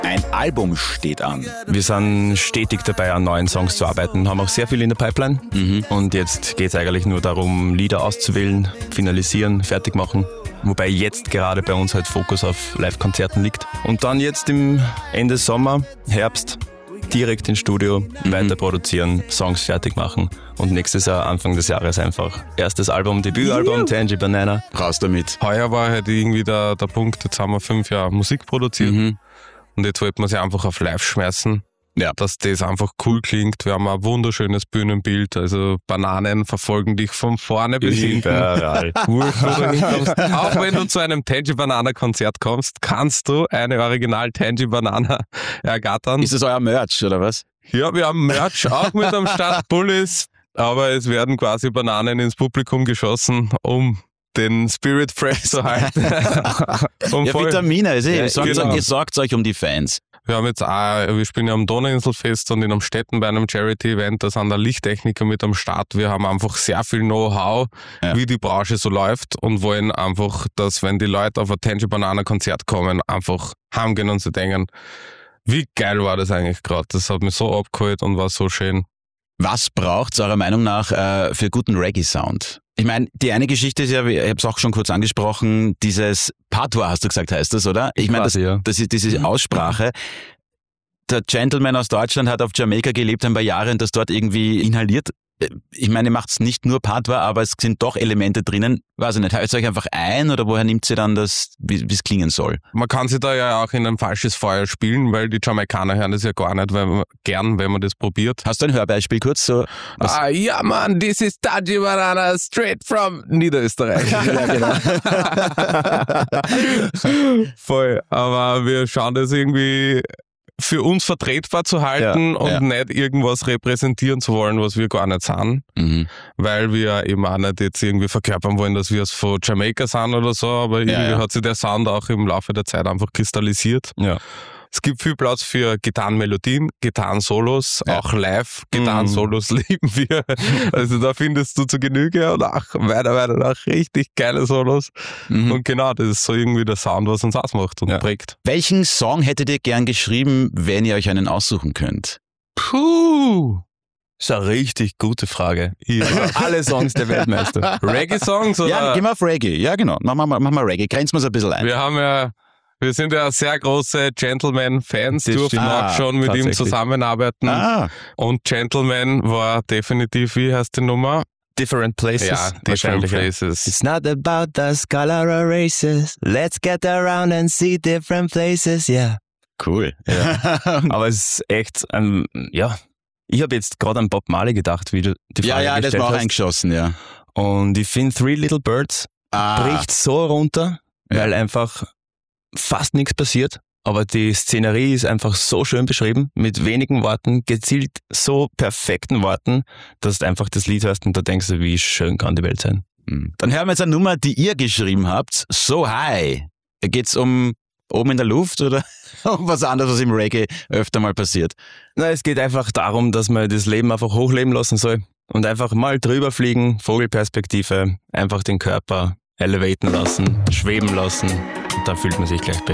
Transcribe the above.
Ein Album steht an. Wir sind stetig dabei, an neuen Songs zu arbeiten, haben auch sehr viel in der Pipeline. Und jetzt geht es eigentlich nur darum, Lieder auszuwählen, finalisieren, fertig machen. Wobei jetzt gerade bei uns halt Fokus auf Live-Konzerten liegt. Und dann jetzt im Ende Sommer, Herbst, direkt ins Studio, weiter produzieren, Songs fertig machen und nächstes Jahr, Anfang des Jahres einfach erstes Album, Debütalbum, Tangy Banana. Raus damit. Heuer war halt irgendwie der Punkt, jetzt haben wir 5 Jahre Musik produziert und jetzt wollten wir sie einfach auf live schmeißen. Ja. Dass das einfach cool klingt. Wir haben ein wunderschönes Bühnenbild, also Bananen verfolgen dich von vorne bis hinten. Wurscht, wo du hinkommst. Auch wenn du zu einem Tangy Banana Konzert kommst, kannst du eine Original Tangy Banana ergattern. Ist das euer Merch, oder was? Ja, wir haben Merch, auch mit am Start Pullis, aber es werden quasi Bananen ins Publikum geschossen, um den Spirit fresh zu halten. Ja, Vitamine, ihr genau. sorgt euch um die Fans. Wir haben jetzt auch, wir spielen ja am Donauinselfest und in Amstetten bei einem Charity-Event, da sind da Lichttechniker mit am Start. Wir haben einfach sehr viel Know-how, wie die Branche so läuft und wollen einfach, dass wenn die Leute auf ein Tangy Banana Konzert kommen, einfach heimgehen und sie denken, wie geil war das eigentlich gerade? Das hat mich so abgeholt und war so schön. Was braucht es eurer Meinung nach für guten Reggae-Sound? Ich meine, die eine Geschichte ist ja, ich habe es auch schon kurz angesprochen, dieses Patois, hast du gesagt, heißt das, oder? Ich meine, das ist diese Aussprache. Der Gentleman aus Deutschland hat auf Jamaika gelebt ein paar Jahre und das dort irgendwie inhaliert. Ich meine, ihr macht es nicht nur Patois, aber es sind doch Elemente drinnen. Weiß ich nicht, hört euch einfach ein oder woher nimmt ihr dann das, wie es klingen soll? Man kann sich da ja auch in ein falsches Feuer spielen, weil die Jamaikaner hören das ja gar nicht wenn man das probiert. Hast du ein Hörbeispiel kurz? So, ja man, this is Tangy Banana straight from Niederösterreich. ja, genau. Voll, aber wir schauen das irgendwie für uns vertretbar zu halten und nicht irgendwas repräsentieren zu wollen, was wir gar nicht sind, weil wir eben auch nicht jetzt irgendwie verkörpern wollen, dass wir es von Jamaika sind oder so, aber irgendwie hat sich der Sound auch im Laufe der Zeit einfach kristallisiert. Ja. Es gibt viel Platz für Gitarrenmelodien, Gitarrensolos, auch live Gitarrensolos lieben wir. Also da findest du zu Genüge und auch weiter nach richtig geile Solos. Und genau, das ist so irgendwie der Sound, was uns ausmacht und prägt. Welchen Song hättet ihr gern geschrieben, wenn ihr euch einen aussuchen könnt? Puh! Das ist eine richtig gute Frage. Ja. Alle Songs der Weltmeister. Reggae-Songs? Ja, gehen wir auf Reggae. Ja, genau. Machen wir Reggae. Grenzen wir es ein bisschen ein. Wir sind ja sehr große Gentleman-Fans, durften auch schon mit ihm zusammenarbeiten. Und Gentleman war definitiv, wie heißt die Nummer? Different Places. Ja, Different Places. It's not about the color or races. Let's get around and see different places. Yeah. Cool. Ja. Aber es ist echt, ich habe jetzt gerade an Bob Marley gedacht, wie du die Frage gestellt hast. Das war auch eingeschossen, ja. Und ich finde Three Little Birds bricht so runter, weil einfach fast nichts passiert, aber die Szenerie ist einfach so schön beschrieben, mit wenigen Worten, gezielt so perfekten Worten, dass du einfach das Lied hörst und da denkst du, wie schön kann die Welt sein. Dann hören wir jetzt eine Nummer, die ihr geschrieben habt, So High. Geht's um oben in der Luft oder um was anderes, was im Reggae öfter mal passiert? Na, es geht einfach darum, dass man das Leben einfach hochleben lassen soll und einfach mal drüber fliegen, Vogelperspektive, einfach den Körper elevaten lassen, schweben lassen und da fühlt man sich gleich